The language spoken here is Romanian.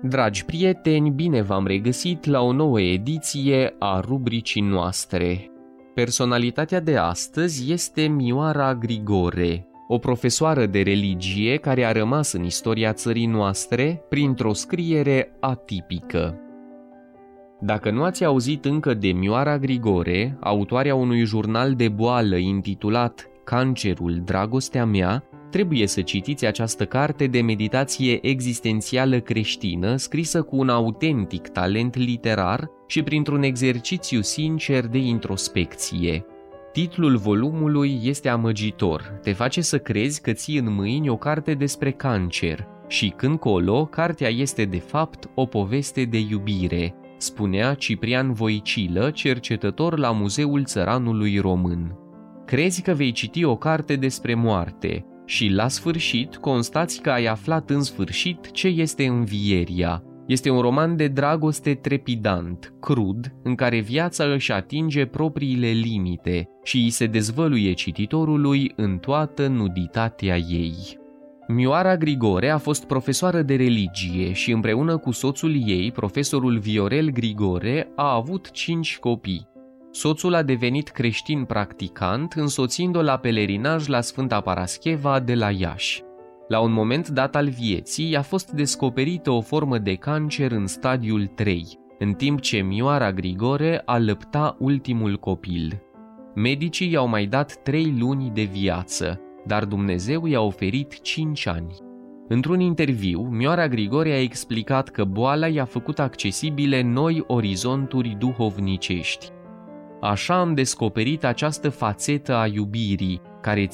Dragi prieteni, bine v-am regăsit la o nouă ediție a rubricii noastre. Personalitatea de astăzi este Mioara Grigore, o profesoară de religie care a rămas în istoria țării noastre printr-o scriere atipică. Dacă nu ați auzit încă de Mioara Grigore, autoarea unui jurnal de boală intitulat Cancerul, dragostea mea, trebuie să citiți această carte de meditație existențială creștină, scrisă cu un autentic talent literar și printr-un exercițiu sincer de introspecție. Titlul volumului este amăgitor, te face să crezi că ții în mâini o carte despre cancer și când colo, cartea este de fapt o poveste de iubire, spunea Ciprian Voicilă, cercetător la Muzeul Țăranului Român. Crezi că vei citi o carte despre moarte și la sfârșit constați că ai aflat în sfârșit ce este învieria. Este un roman de dragoste trepidant, crud, în care viața își atinge propriile limite și îi se dezvăluie cititorului în toată nuditatea ei. Mioara Grigore a fost profesoară de religie și împreună cu soțul ei, profesorul Viorel Grigore, a avut 5 copii. Soțul a devenit creștin practicant, însoțind-o la pelerinaj la Sfânta Parascheva de la Iași. La un moment dat al vieții i-a fost descoperită o formă de cancer în stadiul 3, în timp ce Mioara Grigore alăpta ultimul copil. Medicii i-au mai dat 3 luni de viață, dar Dumnezeu i-a oferit 5 ani. Într-un interviu, Mioara Grigore a explicat că boala i-a făcut accesibile noi orizonturi duhovnicești. Așa am descoperit această fațetă a iubirii, care